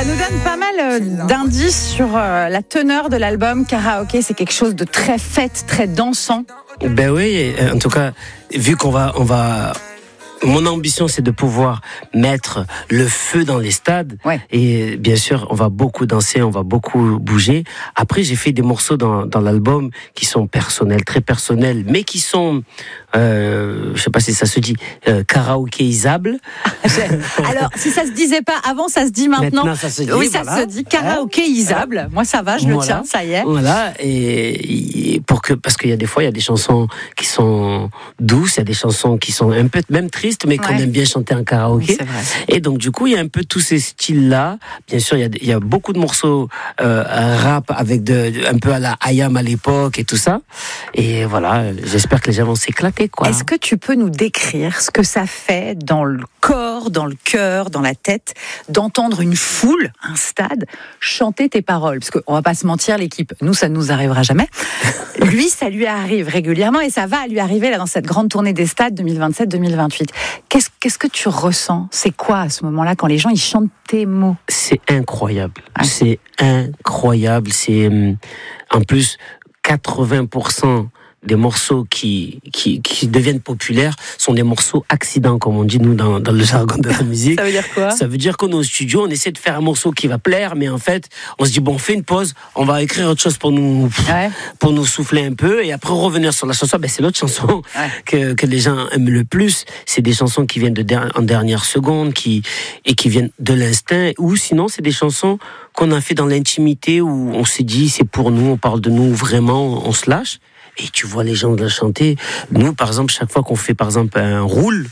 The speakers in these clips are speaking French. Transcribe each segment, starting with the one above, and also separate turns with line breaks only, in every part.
nous donne pas mal d'indices sur la teneur de l'album. Karaoké, c'est quelque chose de très fête, très dansant.
Ben oui, en tout cas, vu qu'on va... Mon ambition, c'est de pouvoir mettre le feu dans les stades.
Ouais.
Et bien sûr, on va beaucoup danser, on va beaucoup bouger. Après, j'ai fait des morceaux dans l'album qui sont personnels, très personnels, mais qui sont, je sais pas si ça se dit, karaokéisables.
Alors, si ça se disait pas avant, ça se dit maintenant.
Maintenant, ça se dit.
Oui,
voilà.
ça se dit karaokéisable. Moi, ça va, je le tiens, ça y est.
Voilà, et parce qu'il y a des fois, il y a des chansons qui sont douces, il y a des chansons qui sont un peu même tristes, mais qu'on aime bien chanter en karaoké.
C'est vrai.
Et donc, du coup, il y a un peu tous ces styles-là. Bien sûr, il y a beaucoup de morceaux rap avec un peu à la IAM à l'époque et tout ça. Et voilà, j'espère que les gens vont s'éclater, quoi.
Est-ce que tu peux nous décrire ce que ça fait dans le corps, dans le cœur, dans la tête, d'entendre une foule, un stade, chanter tes paroles? Parce qu'on va pas se mentir, l'équipe, nous, ça ne nous arrivera jamais. Lui, ça lui arrive régulièrement et ça va lui arriver là dans cette grande tournée des stades 2027-2028. Qu'est-ce que tu ressens? C'est quoi à ce moment-là quand les gens ils chantent tes mots?
C'est incroyable.
Ah.
C'est incroyable. C'est en plus 80% des morceaux qui deviennent populaires sont des morceaux accidents, comme on dit nous dans le jargon de la musique.
Ça veut dire quoi?
Ça veut dire qu'on est au studio, on essaie de faire un morceau qui va plaire, mais en fait, on se dit bon, on fait une pause, on va écrire autre chose pour nous souffler un peu, et après revenir sur la chanson. Ben c'est l'autre chanson que les gens aiment le plus. C'est des chansons qui viennent en dernière seconde, qui viennent de l'instinct, ou sinon c'est des chansons qu'on a fait dans l'intimité où on s'est dit c'est pour nous, on parle de nous vraiment, on se lâche. Et tu vois les gens la chanter. Nous, par exemple, chaque fois qu'on fait, par exemple, un roule,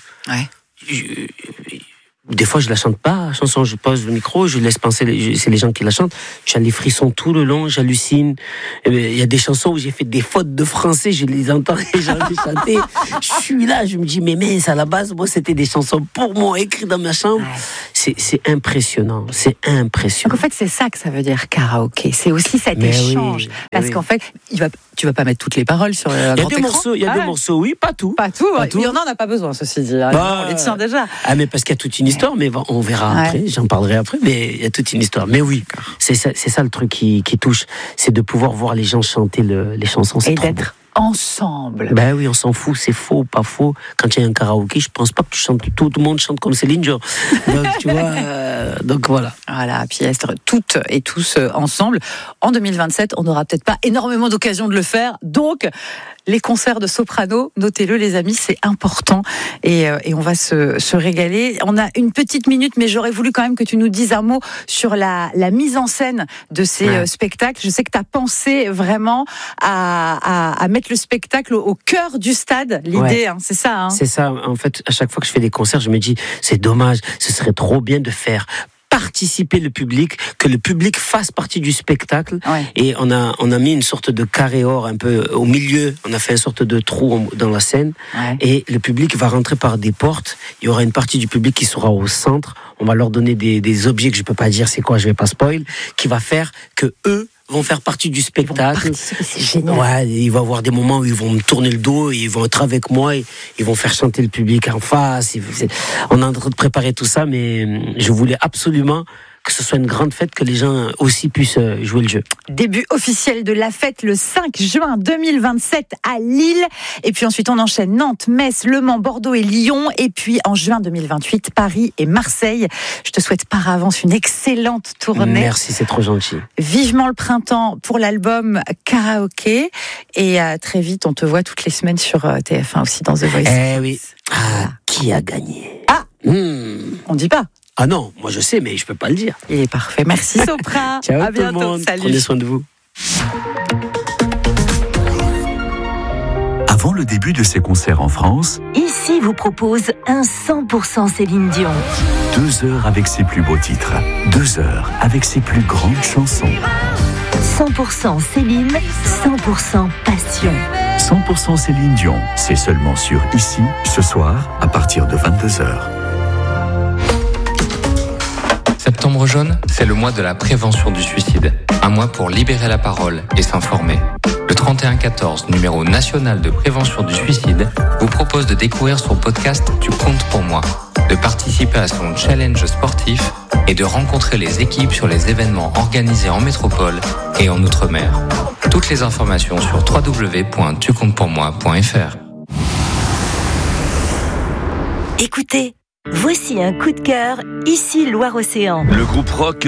des fois, je la chante pas, la chanson, je pose le micro, je laisse penser, c'est les gens qui la chantent. Tu as les frissons tout le long, j'hallucine. Il y a des chansons où j'ai fait des fautes de français, je les entends et j'ai envie de chanter. Je suis là, je me dis, mais à la base, moi, c'était des chansons pour moi, écrites dans ma chambre. Ouais. C'est impressionnant, c'est impressionnant.
Donc, en fait, c'est ça que ça veut dire karaoké. C'est aussi cet échange. Parce qu'en fait, tu vas pas mettre toutes les paroles sur le grand écran.
Il y a des morceaux, oui, pas tout.
Pas tout. Il y en a, on n'a pas besoin, ceci dit. On les tient déjà.
Ah, mais parce qu'il y a toute une histoire, mais on verra après, j'en parlerai après, mais il y a toute une histoire. Mais oui, c'est ça le truc qui touche, c'est de pouvoir voir les gens chanter les chansons, c'est trop
d'être ensemble.
Ben oui, on s'en fout, c'est faux, pas faux. Quand il y a un karaoké, je pense pas que tout le monde chante comme Céline Dion. Donc tu vois, donc voilà.
Voilà, puis être toutes et tous ensemble. En 2027, on n'aura peut-être pas énormément d'occasions de le faire, donc les concerts de soprano, notez-le les amis, c'est important et on va se régaler. On a une petite minute, mais j'aurais voulu quand même que tu nous dises un mot sur la mise en scène de ces spectacles. Je sais que tu as pensé vraiment à mettre le spectacle au cœur du stade, l'idée, c'est ça. Hein.
C'est ça, en fait, à chaque fois que je fais des concerts, je me dis, c'est dommage, ce serait trop bien de faire participer le public, que le public fasse partie du spectacle. Et on a mis une sorte de carré or un peu au milieu, on a fait une sorte de trou dans la scène, et le public va rentrer par des portes, il y aura une partie du public qui sera au centre, on va leur donner des objets que je peux pas dire c'est quoi, je vais pas spoil, qui va faire que eux vont faire partie du spectacle.
C'est génial.
Ouais, il va y avoir des moments où ils vont me tourner le dos et ils vont être avec moi et ils vont faire chanter le public en face. On est en train de préparer tout ça, mais je voulais absolument que ce soit une grande fête, que les gens aussi puissent jouer le jeu.
Début officiel de la fête le 5 juin 2027 à Lille. Et puis ensuite, on enchaîne Nantes, Metz, Le Mans, Bordeaux et Lyon. Et puis en juin 2028, Paris et Marseille. Je te souhaite par avance une excellente tournée.
Merci, c'est trop gentil.
Vivement le printemps pour l'album Karaoké. Et très vite, on te voit toutes les semaines sur TF1 aussi dans The Voice.
Eh oui. Qui a gagné?
On dit pas.
Ah non, moi je sais, mais je peux pas le dire.
Il est parfait. Merci Sopra.
Ciao
à
tout
bientôt.
le monde.
Salut.
Prenez soin de vous.
Avant le début de ses concerts en France,
Ici vous propose un 100% Céline Dion.
2 heures avec ses plus beaux titres, 2 heures avec ses plus grandes chansons.
100% Céline, 100% passion.
100% Céline Dion, c'est seulement sur Ici, ce soir, à partir de 22h.
Septembre jaune, c'est le mois de la prévention du suicide. Un mois pour libérer la parole et s'informer. Le 3114, numéro national de prévention du suicide, vous propose de découvrir son podcast Tu comptes pour moi, de participer à son challenge sportif et de rencontrer les équipes sur les événements organisés en métropole et en Outre-mer. Toutes les informations sur www.tucomptespourmoi.fr.
Écoutez, voici un coup de cœur, ici Loire-Océan.
Le groupe rock